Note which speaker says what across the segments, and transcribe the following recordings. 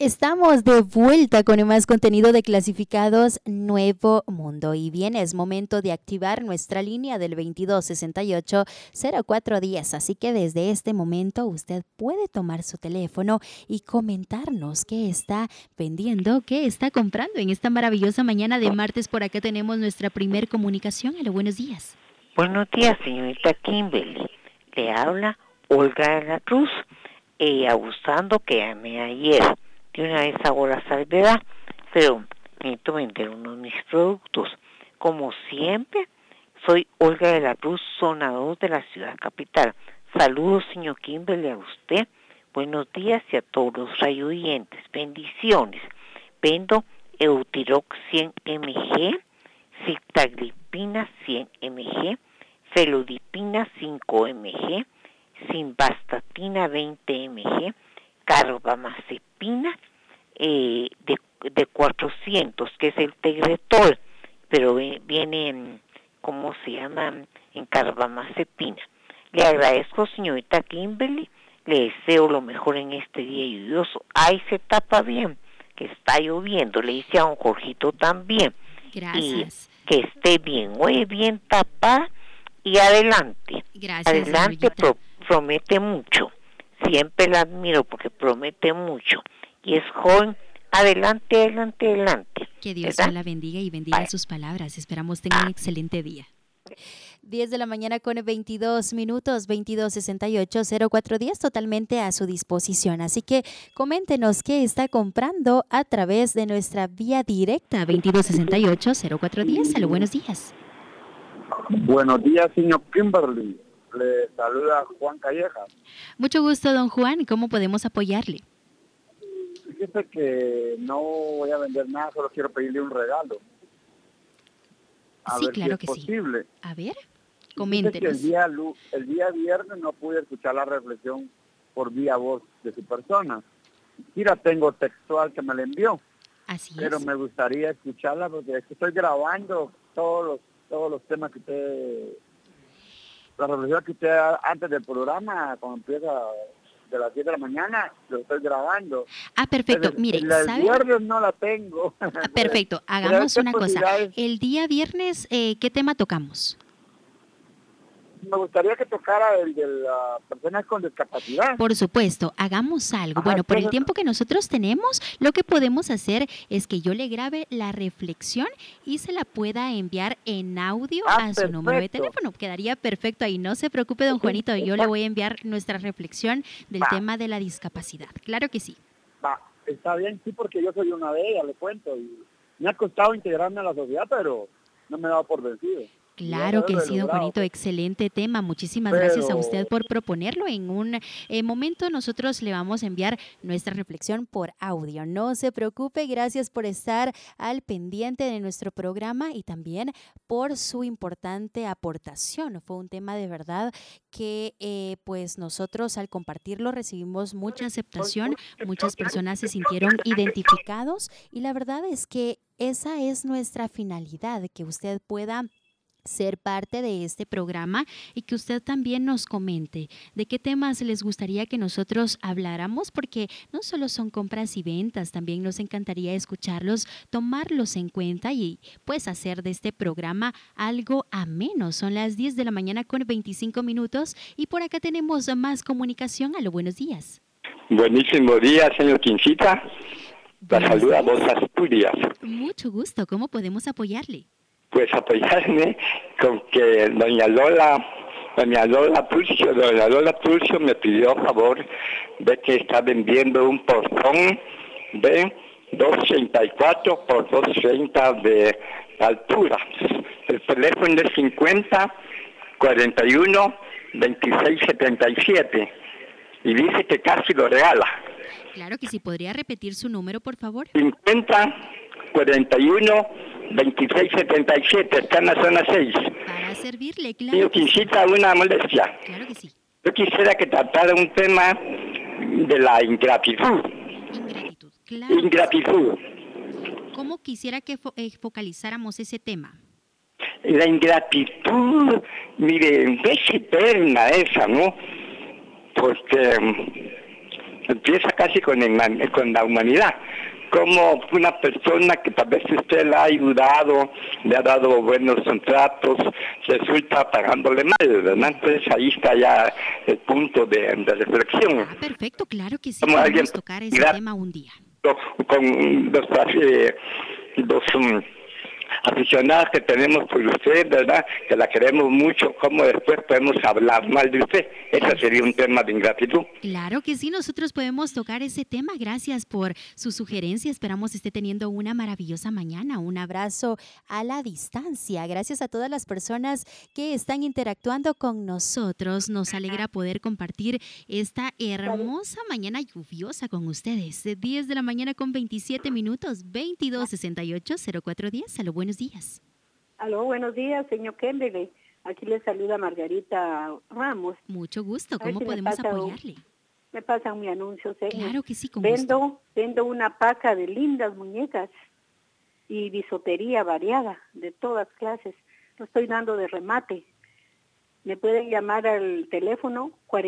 Speaker 1: Estamos de vuelta con más contenido de Clasificados Nuevo Mundo. Y bien, es momento de activar nuestra línea del 2268-0410. Así que desde este momento usted puede tomar su teléfono y comentarnos qué está vendiendo, qué está comprando en esta maravillosa mañana de martes. Por acá tenemos nuestra primer comunicación. Aló, buenos días.
Speaker 2: Buenos días, señorita Kimberly. Le habla Olga de la Cruz. Abusando que llamé ayer. De una vez hago la salvedad, pero necesito vender uno de mis productos. Como siempre, soy Olga de la Cruz, zona 2 de la ciudad capital. Saludos, señor Kimberly, a usted. Buenos días y a todos los radioyentes. Bendiciones. Vendo Eutirox 100 mg, Sitaglipina 100 mg, Felodipina 5 mg, Simvastatina 20 mg, Carbamazepina de 400, que es el Tegretol, pero viene en, ¿cómo se llama?, en Carbamazepina. Le agradezco, señorita Kimberly, le deseo lo mejor en este día lluvioso. Ahí se tapa bien, que está lloviendo, le hice a don Jorgito también.
Speaker 1: Gracias.
Speaker 2: Y que esté bien, oye, bien tapada y adelante.
Speaker 1: Gracias,
Speaker 2: adelante, promete mucho. Siempre la admiro porque promete mucho. Y es joven, adelante, adelante, adelante.
Speaker 1: Que Dios la bendiga y bendiga sus palabras. Esperamos tenga un excelente día. 10 de la mañana con 22 minutos, 2268-0410, totalmente a su disposición. Así que coméntenos qué está comprando a través de nuestra vía directa, 2268-0410. Aló, buenos días.
Speaker 3: Buenos días, señor Kimberly. Le saluda Juan Calleja.
Speaker 1: Mucho gusto, don Juan. ¿Cómo podemos apoyarle?
Speaker 3: Fíjese que no voy a vender nada, solo quiero pedirle un regalo.
Speaker 1: Sí, claro que sí. A ver, coméntenos.
Speaker 3: El día viernes no pude escuchar la reflexión por vía voz de su persona. Sí la tengo textual que me la envió.
Speaker 1: Así
Speaker 3: pero
Speaker 1: es.
Speaker 3: Me gustaría escucharla porque es que estoy grabando todos los temas que usted... La reflexión que usted antes del programa, cuando empieza de las 10 de la mañana, lo estoy grabando.
Speaker 1: Perfecto. Mire,
Speaker 3: el viernes no la tengo.
Speaker 1: Perfecto. Hagamos una cosa. El día viernes, ¿qué tema tocamos?
Speaker 3: Me gustaría que tocara el de las personas con discapacidad.
Speaker 1: Por supuesto, hagamos algo. Bueno, por el tiempo que nosotros tenemos, lo que podemos hacer es que yo le grabe la reflexión y se la pueda enviar en audio a su número de teléfono. Quedaría perfecto ahí. No se preocupe, don Juanito, yo le voy a enviar nuestra reflexión del tema de la discapacidad. Claro que sí.
Speaker 3: Está bien, sí, porque yo soy una de ellas, le cuento. Y me ha costado integrarme a la sociedad, pero no me he dado por vencido.
Speaker 1: Claro que sí, don Juanito, excelente tema. Muchísimas gracias a usted por proponerlo. En un momento nosotros le vamos a enviar nuestra reflexión por audio. No se preocupe, gracias por estar al pendiente de nuestro programa y también por su importante aportación. Fue un tema de verdad que pues nosotros al compartirlo recibimos mucha aceptación, muchas personas se sintieron identificados y la verdad es que esa es nuestra finalidad, que usted pueda ser parte de este programa y que usted también nos comente de qué temas les gustaría que nosotros habláramos, porque no solo son compras y ventas, también nos encantaría escucharlos, tomarlos en cuenta y pues hacer de este programa algo ameno. Son las 10 de la mañana con 25 minutos y por acá tenemos más comunicación. Aló, buenos días.
Speaker 4: Buenísimo día, señor Quincita. La saluda Voz Asturias.
Speaker 1: Mucho gusto. ¿Cómo podemos apoyarle?
Speaker 4: Pues apoyarme con que doña Lola Pulcio me pidió a favor de que está vendiendo un portón de 2.34 por 2.30 de altura. El teléfono es 50 41 26 77 y dice que casi lo regala.
Speaker 1: Claro que sí. ¿Podría repetir su número, por favor?
Speaker 4: 50 41 2677, está en la zona 6.
Speaker 1: Para servirle, claro.
Speaker 4: Yo quisiera una molestia.
Speaker 1: Claro que sí.
Speaker 4: Yo quisiera que tratara un tema de la ingratitud.
Speaker 1: Ingratitud, claro.
Speaker 4: Ingratitud.
Speaker 1: ¿Cómo quisiera que focalizáramos ese tema?
Speaker 4: La ingratitud, mire, es eterna esa, ¿no? Porque empieza casi con la humanidad. Como una persona que tal vez usted la ha ayudado, le ha dado buenos contratos, resulta pagándole mal, ¿verdad? Entonces ahí está ya el punto de reflexión.
Speaker 1: Ah, perfecto, claro que sí,
Speaker 4: Como alguien
Speaker 1: podemos tocar ese tema un día.
Speaker 4: con los aficionadas que tenemos por usted, ¿verdad? Que la queremos mucho, ¿cómo después podemos hablar mal de usted? Ese sería un tema de ingratitud.
Speaker 1: Claro que sí, nosotros podemos tocar ese tema. Gracias por su sugerencia. Esperamos esté teniendo una maravillosa mañana. Un abrazo a la distancia. Gracias a todas las personas que están interactuando con nosotros. Nos alegra poder compartir esta hermosa mañana lluviosa con ustedes. 10 de la mañana con 27 minutos, 2268-0410. Aló, buenos días.
Speaker 5: Aló, buenos días, señor Kimberly. Aquí le saluda Margarita Ramos.
Speaker 1: Mucho gusto. ¿Cómo podemos apoyarle?
Speaker 5: Me pasan mi anuncio, señor.
Speaker 1: Claro que sí, con gusto.
Speaker 5: Vendo una paca de lindas muñecas y bisutería variada de todas clases. Lo estoy dando de remate. Me pueden llamar al teléfono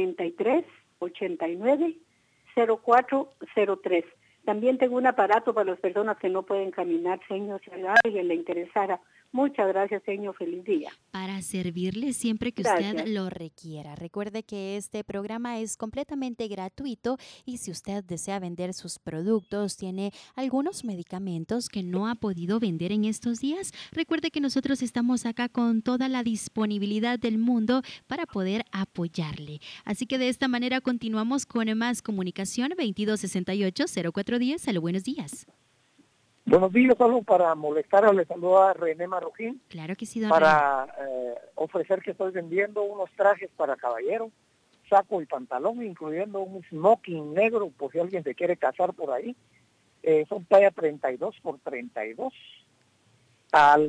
Speaker 5: 43-89-0403. También tengo un aparato para las personas que no pueden caminar, señor, si a alguien le interesara. Muchas gracias, señor. Feliz día.
Speaker 1: Para servirle siempre que usted lo requiera. Recuerde que este programa es completamente gratuito y si usted desea vender sus productos, tiene algunos medicamentos que no ha podido vender en estos días, recuerde que nosotros estamos acá con toda la disponibilidad del mundo para poder apoyarle. Así que de esta manera continuamos con más comunicación. 2268-0410. Aló, buenos días.
Speaker 6: Buenos días, solo para molestar, le saluda a René Marroquín.
Speaker 1: Claro que sí, don
Speaker 6: Para ofrecer que estoy vendiendo unos trajes para caballero, saco y pantalón, incluyendo un smoking negro, por si alguien se quiere casar por ahí. Son talla 32 por 32 al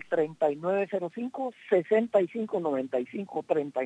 Speaker 6: 3905-6595,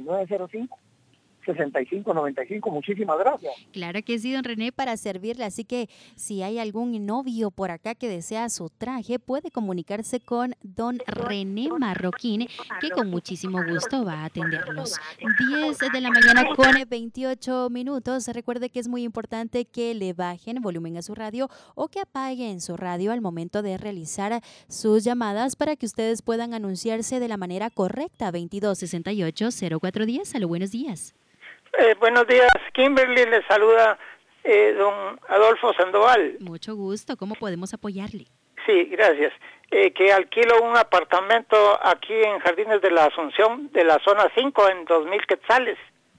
Speaker 6: 3905-6595. Muchísimas gracias.
Speaker 1: Claro que sí, don René, para servirle. Así que si hay algún novio por acá que desea su traje, puede comunicarse con don René Marroquín, que con muchísimo gusto va a atenderlos. 10 de la mañana con 28 minutos. Recuerde que es muy importante que le bajen volumen a su radio o que apaguen su radio al momento de realizar sus llamadas para que ustedes puedan anunciarse de la manera correcta. 2268-0410. Aló, buenos días.
Speaker 7: Buenos días, Kimberly, le saluda don Adolfo Sandoval.
Speaker 1: Mucho gusto, ¿cómo podemos apoyarle?
Speaker 7: Sí, gracias. Que alquilo un apartamento aquí en Jardines de la Asunción, de la zona 5, en 2,000 quetzales.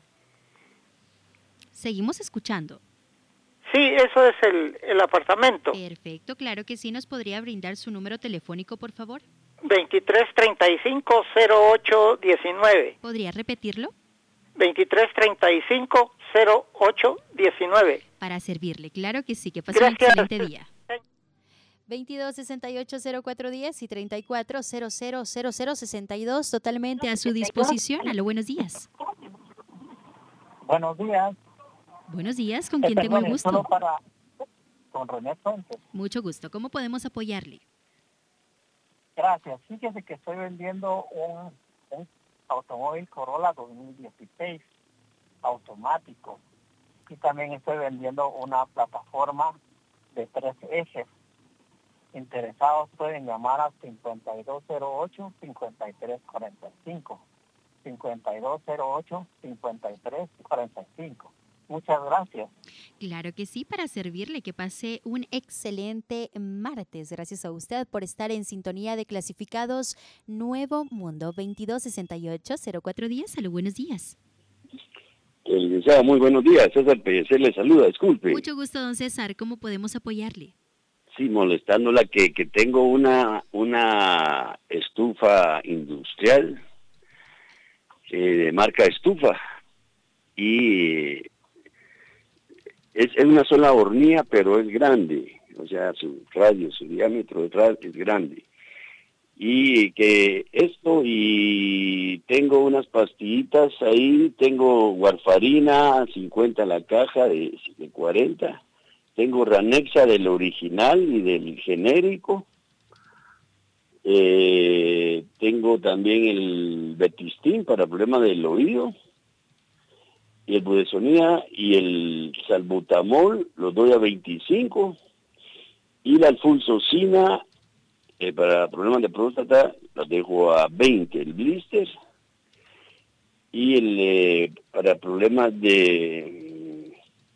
Speaker 1: Seguimos escuchando.
Speaker 7: Sí, eso es el apartamento.
Speaker 1: Perfecto, claro que sí. ¿Nos podría brindar su número telefónico, por favor?
Speaker 7: 2335-0819.
Speaker 1: ¿Podría repetirlo?
Speaker 7: 2335-0819.
Speaker 1: Para servirle, claro que sí. Que pase un excelente día. 2268-0410 y 34000062, totalmente a su disposición. Aló, buenos días.
Speaker 6: Buenos días.
Speaker 1: Buenos días, ¿con quién tengo el gusto?
Speaker 6: Con René Fuentes.
Speaker 1: Mucho gusto, ¿cómo podemos apoyarle?
Speaker 6: Gracias. Fíjese que estoy vendiendo un automóvil Corolla 2016 automático. Y también estoy vendiendo una plataforma de 3 ejes. Interesados pueden llamar al 5208-5345. 5208-5345. Muchas gracias.
Speaker 1: Claro que sí, para servirle. Que pase un excelente martes. Gracias a usted por estar en sintonía de Clasificados Nuevo Mundo. 2268-0410. Aló, buenos días.
Speaker 8: Licenciado, muy buenos días. César Pellecer le saluda, disculpe.
Speaker 1: Mucho gusto, don César. ¿Cómo podemos apoyarle?
Speaker 8: Sí, molestándola que tengo una estufa industrial de marca Estufa y es una sola hornilla, pero es grande, o sea, su radio, su diámetro detrás es grande. Y que esto, y tengo unas pastillitas ahí, tengo warfarina, 50 la caja de 40, tengo Ranexa del original y del genérico, tengo también el Betistin para problemas del oído, y el budesonía y el salbutamol los doy a 25, y la alfulsocina para problemas de próstata los dejo a 20, el blister, y para problemas de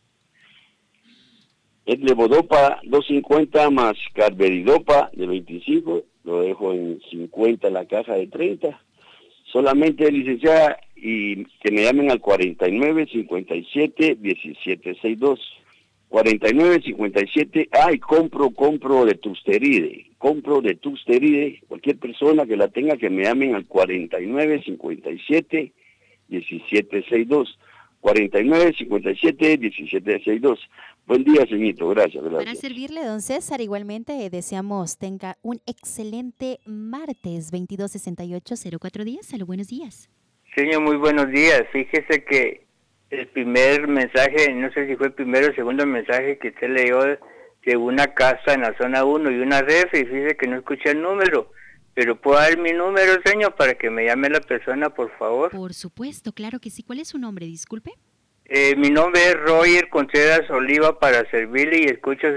Speaker 8: el levodopa 250 más carvedildopa de 25, lo dejo en 50 la caja de 30. Solamente, licenciada, y que me llamen al 49 57 17 62. 49 57, y compro de Tusteride, cualquier persona que la tenga que me llamen al 49 57 17 62. 49 57 17 62. Buen día, señorito. Gracias.
Speaker 1: Para servirle, don César, igualmente deseamos tenga un excelente martes 2268-0410. Aló, buenos días.
Speaker 9: Señor, muy buenos días. Fíjese que el primer mensaje, no sé si fue el primero o el segundo mensaje que usted leyó de una casa en la zona 1 y una refri, y fíjese que no escuché el número. Pero ¿puedo dar mi número, señor, para que me llame la persona, por favor?
Speaker 1: Por supuesto, claro que sí. ¿Cuál es su nombre? Disculpe.
Speaker 9: Mi nombre es Roger Contreras Oliva, para servirle, y escucho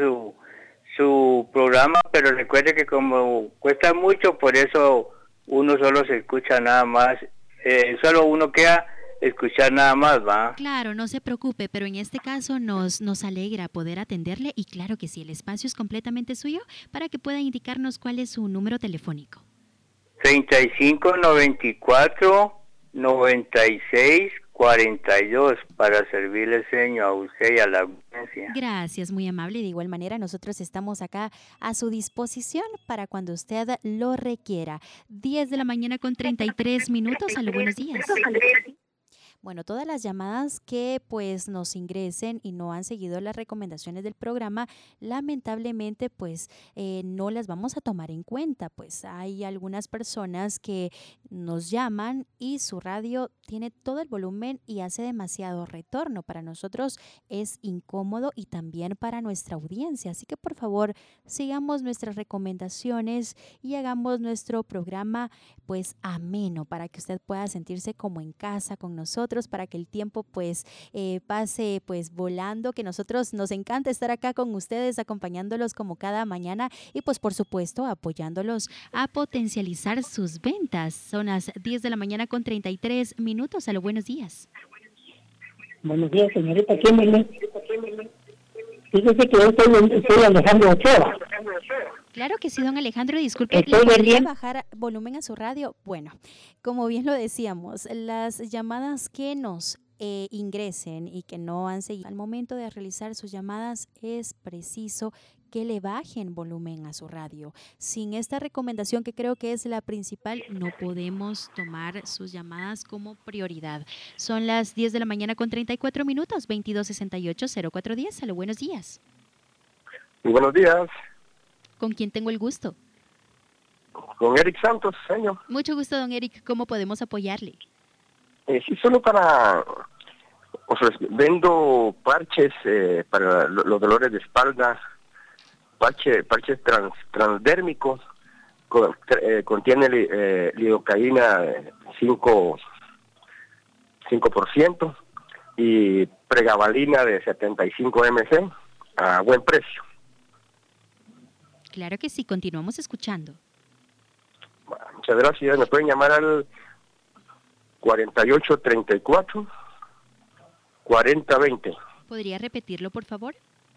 Speaker 9: su programa, pero recuerde que como cuesta mucho, por eso uno solo se escucha nada más, solo uno queda escuchar nada más, ¿va?
Speaker 1: Claro, no se preocupe, pero en este caso nos alegra poder atenderle, y claro que sí, el espacio es completamente suyo para que pueda indicarnos cuál es su número telefónico.
Speaker 9: 35 94 96 42, para servirle, señor, a usted y a la audiencia.
Speaker 1: Gracias, muy amable. De igual manera, nosotros estamos acá a su disposición para cuando usted lo requiera. 10 de la mañana con 33 minutos. Aló, buenos días. Bueno, todas las llamadas que pues nos ingresen y no han seguido las recomendaciones del programa, lamentablemente pues no las vamos a tomar en cuenta. Pues hay algunas personas que nos llaman y su radio tiene todo el volumen y hace demasiado retorno. Para nosotros es incómodo y también para nuestra audiencia. Así que por favor sigamos nuestras recomendaciones y hagamos nuestro programa pues ameno, para que usted pueda sentirse como en casa con nosotros, para que el tiempo pues pase pues volando, que nosotros nos encanta estar acá con ustedes, acompañándolos como cada mañana, y pues por supuesto apoyándolos a potencializar sus ventas. Son las 10 de la mañana con 33 minutos. Aló, buenos días.
Speaker 10: Buenos días, señorita Kimberly. Fíjese que yo soy Alejandro Ochoa.
Speaker 1: Claro que sí, don Alejandro, disculpe, ¿le podría bajar volumen a su radio? Bueno, como bien lo decíamos, las llamadas que nos ingresen y que no han seguido, al momento de realizar sus llamadas es preciso que le bajen volumen a su radio. Sin esta recomendación, que creo que es la principal, no podemos tomar sus llamadas como prioridad. Son las 10 de la mañana con 34 minutos, 2268-0410. Aló, buenos días.
Speaker 11: Muy buenos días.
Speaker 1: ¿Con quién tengo el gusto?
Speaker 11: Con Eric Santos, señor.
Speaker 1: Mucho gusto, don Eric. ¿Cómo podemos apoyarle?
Speaker 11: Sí, solo para... vendo parches para los dolores de espalda, parches transdérmicos, contiene lidocaína 5% y pregabalina de 75 mg a buen precio.
Speaker 1: Claro que sí, continuamos escuchando.
Speaker 11: Bueno, muchas gracias. Me pueden llamar al 4834 4020.
Speaker 1: ¿Podría repetirlo, por favor?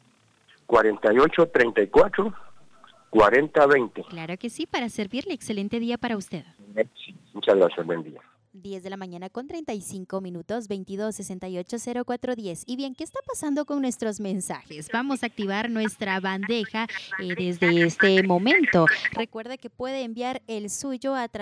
Speaker 11: 4834 4020.
Speaker 1: Claro que sí, para servirle. Excelente día para usted.
Speaker 11: Muchas gracias, buen día.
Speaker 1: 10 de la mañana con 35 minutos, 2268-0410. Y bien, ¿qué está pasando con nuestros mensajes? Vamos a activar nuestra bandeja desde este momento. Recuerde que puede enviar el suyo a través